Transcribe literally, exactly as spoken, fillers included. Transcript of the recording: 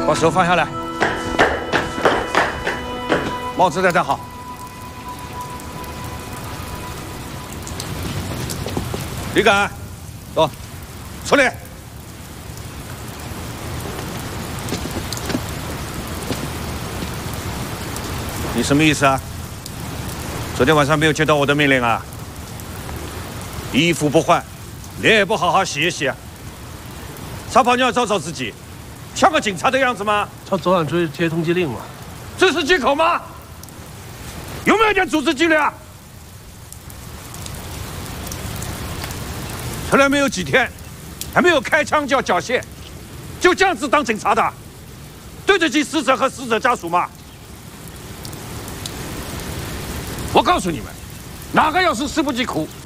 把手放下来，帽子戴戴好。李敢，走，出来。你什么意思啊？昨天晚上没有接到我的命令啊？衣服不换，脸也不好好洗一洗，撒泡尿照照自己，像个警察的样子吗？ 他昨晚追接通缉令嘛？ 这是借口吗？有没有点组织纪律啊？出来没有几天，还没有开枪就要缴械，就这样子当警察的，对得起死者和死者家属吗？我告诉你们，哪个要是事不疾苦，